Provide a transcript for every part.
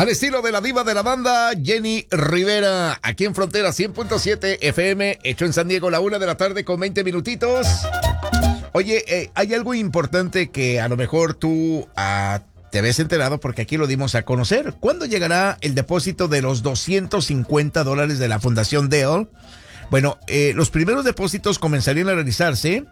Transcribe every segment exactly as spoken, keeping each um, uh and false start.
Al estilo de la diva de la banda, Jenny Rivera, aquí en Frontera cien punto siete F M, hecho en San Diego, la una de la tarde con veinte minutitos. Oye, eh, hay algo importante que a lo mejor tú uh, te habías enterado porque aquí lo dimos a conocer. ¿Cuándo llegará el depósito de los doscientos cincuenta dólares de la Fundación Dale? Bueno, eh, los primeros depósitos comenzarían a realizarse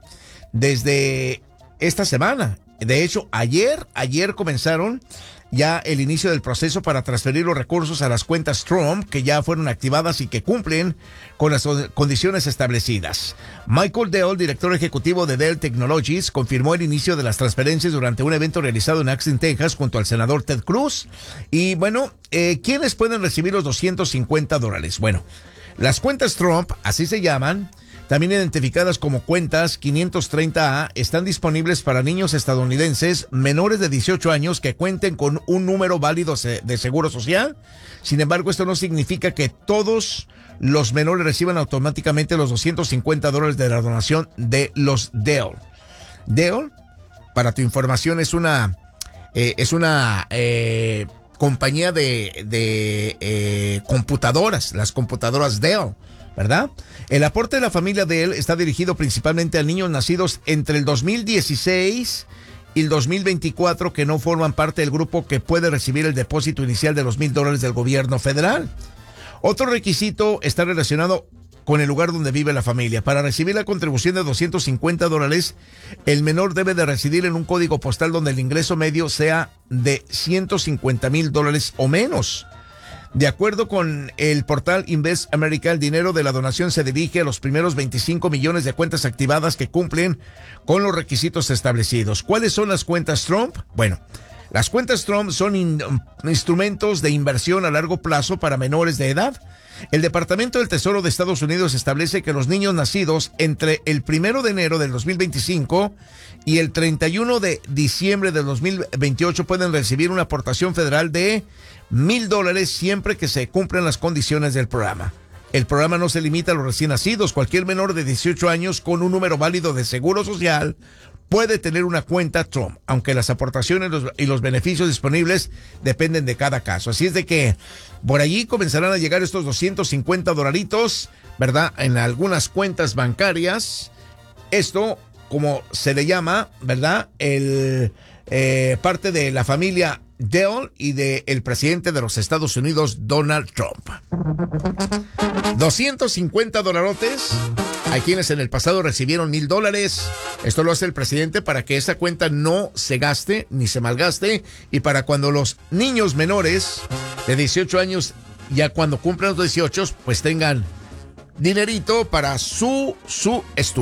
desde esta semana. De hecho, ayer, ayer comenzaron ya el inicio del proceso para transferir los recursos a las cuentas Trump que ya fueron activadas y que cumplen con las condiciones establecidas. Michael Dell, director ejecutivo de Dell Technologies, confirmó el inicio de las transferencias durante un evento realizado en Austin, Texas, junto al senador Ted Cruz. Y bueno, eh, ¿quiénes pueden recibir los doscientos cincuenta dólares? Bueno, las cuentas Trump, así se llaman, también identificadas como cuentas quinientos treinta A, están disponibles para niños estadounidenses menores de dieciocho años que cuenten con un número válido de seguro social. Sin embargo, esto no significa que todos los menores reciban automáticamente los doscientos cincuenta dólares de la donación de los Dell. Dell, para tu información, es una, eh, es una eh, compañía de, de eh, computadoras, las computadoras Dell, ¿verdad? El aporte de la familia de él está dirigido principalmente a niños nacidos entre el dos mil dieciséis y el dos mil veinticuatro que no forman parte del grupo que puede recibir el depósito inicial de los mil dólares del gobierno federal. Otro requisito está relacionado con el lugar donde vive la familia. Para recibir la contribución de doscientos cincuenta dólares, el menor debe de residir en un código postal donde el ingreso medio sea de ciento cincuenta mil dólares o menos. De acuerdo con el portal Invest America, el dinero de la donación se dirige a los primeros veinticinco millones de cuentas activadas que cumplen con los requisitos establecidos. ¿Cuáles son las cuentas Trump? Bueno, las cuentas Trump son in, instrumentos de inversión a largo plazo para menores de edad. El Departamento del Tesoro de Estados Unidos establece que los niños nacidos entre el primero de enero del dos mil veinticinco y el treinta y uno de diciembre del dos mil veintiocho pueden recibir una aportación federal de mil dólares siempre que se cumplan las condiciones del programa. El programa no se limita a los recién nacidos. Cualquier menor de dieciocho años con un número válido de seguro social puede tener una cuenta Trump, aunque las aportaciones y los beneficios disponibles dependen de cada caso. Así es de que por allí comenzarán a llegar estos doscientos cincuenta dolaritos, ¿verdad? En algunas cuentas bancarias. Esto, como se le llama, ¿verdad? El eh, parte de la familia Dell y del presidente de los Estados Unidos, Donald Trump. doscientos cincuenta dolarotes. Hay quienes en el pasado recibieron mil dólares. Esto lo hace el presidente para que esa cuenta no se gaste ni se malgaste y para cuando los niños menores de dieciocho años, ya cuando cumplan los dieciocho, pues tengan dinerito para su, su estudio.